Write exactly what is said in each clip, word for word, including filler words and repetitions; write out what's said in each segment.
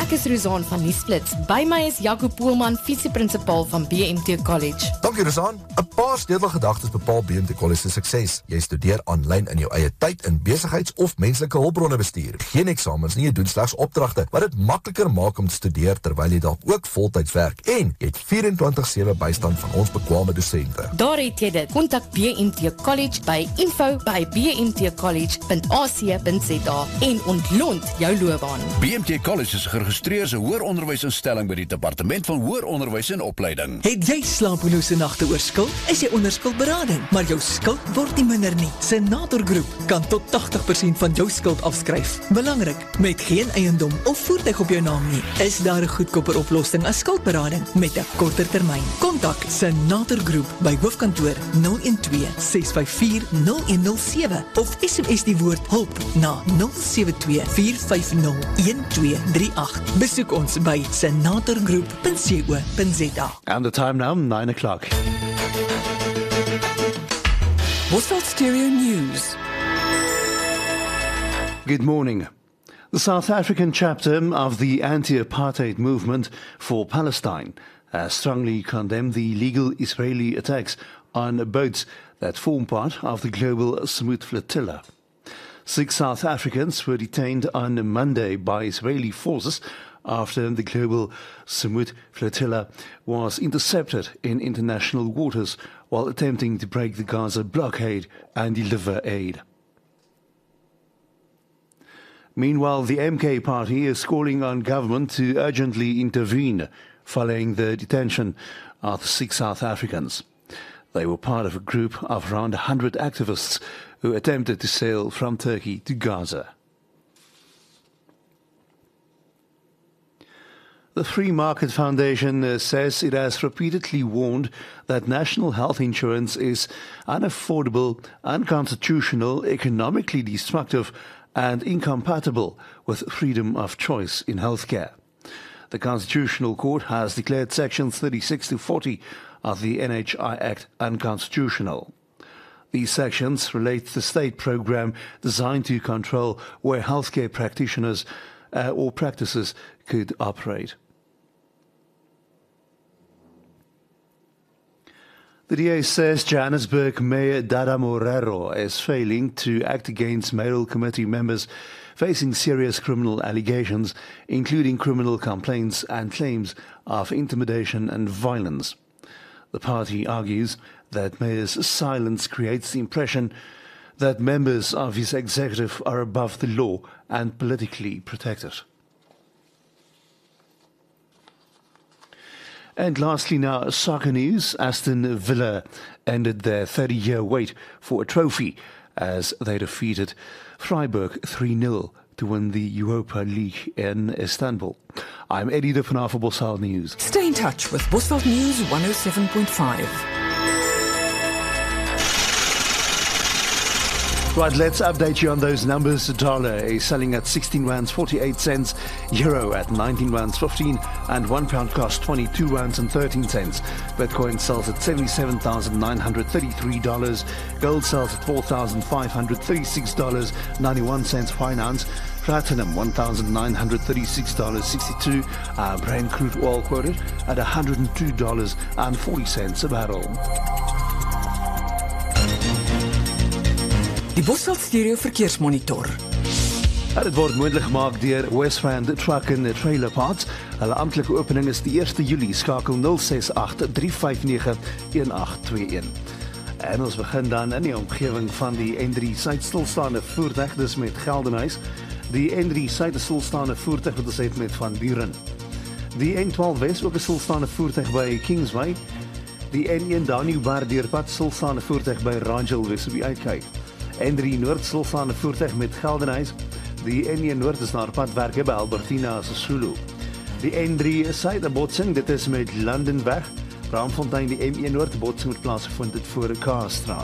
Ek is Rosaan van Nuusflits. By my is Jaco Poelman, visieprinsipal van B M T College. Dankie Rosaan. 'n Paar sleutelgedagtes bepaal B M T College se sukses. Jy studeer aanlyn in jou eie tyd in besigheids- of menslike hulpbronne bestuur. Geen eksamens nie, jy doen slegs opdragte, wat dit makliker maak om te studeer terwyl jy dalk ook voltyds werk. En jy het vierentwintig sewe bystand van ons bekwame dosente. Daar het jy dit. Kontak B M T College by info by b m t college punt a c punt z a en ontlont jou loopbaan. B M T College is geregistreer as 'n hoëronderwysinstelling by die Departement van Hoër Onderwys en Opleiding. Het jy slapelose nagte oor skuld? Is jy onder skuldberading, maar jou skuld word nie minder nie. Senator Groep kan tot agtig persent van jou skuld afskryf. Belangrik, met geen eiendom of voertuig op jou naam nie, is daar 'n goedkoper oplossing as skuldberading met 'n korter termyn. Kontak Senator Groep by hoofkantoor nul een twee ses vyf vier nul een nul sewe of S M S die woord hulp na nul sewe twee vier vyf nul een twee drie agt. Besoek ons by senator groep punt co punt z a. And the time now, nine o'clock. Bosveld Stereo News. Good morning. The South African chapter of the anti-apartheid movement for Palestine has strongly condemned the illegal Israeli attacks on boats that form part of the global Smooth flotilla. Six South Africans were detained on Monday by Israeli forces after the global Smooth flotilla was intercepted in international waters while attempting to break the Gaza blockade and deliver aid. Meanwhile, the M K party is calling on government to urgently intervene following the detention of the six South Africans. They were part of a group of around one hundred activists who attempted to sail from Turkey to Gaza. The Free Market Foundation uh, says it has repeatedly warned that national health insurance is unaffordable, unconstitutional, economically destructive, and incompatible with freedom of choice in healthcare. The Constitutional Court has declared sections thirty-six to forty of the N H I Act unconstitutional. These sections relate to the state program designed to control where healthcare practitioners uh, or practices could operate. The D A says Johannesburg Mayor Dada Morero is failing to act against mayoral committee members facing serious criminal allegations, including criminal complaints and claims of intimidation and violence. The party argues that Mayor's silence creates the impression that members of his executive are above the law and politically protected. And lastly now, soccer news. Aston Villa ended their thirty-year wait for a trophy as they defeated Freiburg three nil to win the Europa League in Istanbul. I'm Eddie de Vanaf for Bosveld News. Stay in touch with Bosveld News one oh seven point five. Right, let's update you on those numbers. The dollar is selling at sixteen rands forty-eight cents, euro at nineteen rands fifteen, and one pound costs twenty-two rands and thirteen cents. Bitcoin sells at seventy-seven thousand nine hundred thirty-three dollars. Gold sells at four thousand five hundred thirty-six dollars and ninety-one cents per ounce. Platinum one thousand nine hundred thirty-six dollars and sixty-two cents. Uh, Brent crude oil quoted at one hundred two dollars and forty cents a barrel. Die Bosveld Stereo Verkeersmonitor. Dit word moontlik gemaak deur Westland Truck and Trailer Parts. Hulle amptelike opening is die eerste Julie. Skakel nul ses agt drie vyf nege een agt twee een. En ons begin dan in die omgewing van die N drie Suid stilstaande voertuig, dis met Geldenhuys. Die N drie Suid stilstaande voertuig wat ons het met Van Buren. Die N twaalf Wes ook 'n stilstaande voertuig by Kingsway. Die N een Danielbaar deurpad stilstaande voertuig by Rangel Wes op die uitkyk. N drie Noord stilstaande voertuig met Geldenhuys. Die N een Noord is naar padwerke by Albertina Sisulu. Die N drie Suid botsing, dit is met Landenweg. Braamfontein, die M een Noord botsing met plaasgevind het voor Kaarstraat.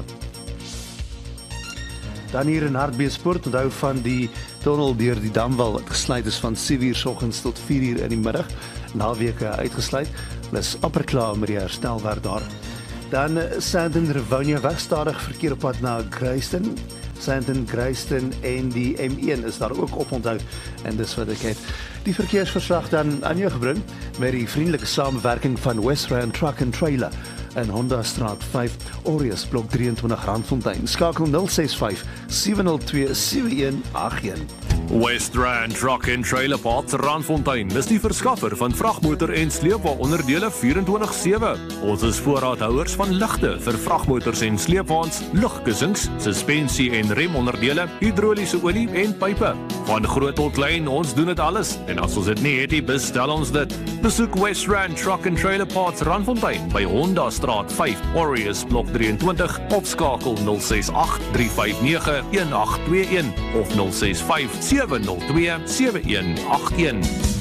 Dan hier in Hartbeespoort, onthou van die tunnel deur die damwal wat gesluit is van sewe uur s oggens tot vier uur in die middag. Naweke uitgesluit. Hulle is amper klaar met die herstelwerk daar. Dan Sandton Rivonia weg, stadig verkeer op pad na Grayston. Sandton, Grayston en die M een is daar ook op onthou en dis wat ek het. Die verkeersverslag dan aan jou gebring met die vriendelike samewerking van Wesrand Truck and Trailer in Honda Straat vyf, Aureus blok drieëntwintig Randfontein. Skakel nul ses vyf sewe nul twee sewe een agt een. Wesrand Truck and Trailer Parts Randfontein is die verskaffer van vragmotor en sleepwa-onderdele vierentwintig sewe. Ons is voorraadhouers van ligte vir vragmotors en sleepwaens, lugkussings, suspensie en remonderdele, hidroliese olie en pype. Van groot tot klein, ons doen dit alles. En as ons dit nie het nie, bestel ons dit. Besoek Wesrand Truck and Trailer Parts Randfontein by Honda Straat vyf, Aureus blok drieëntwintig of skakel nul ses agt drie vyf nege een agt twee een of nul ses vyf sewe nul twee sewe een agt een.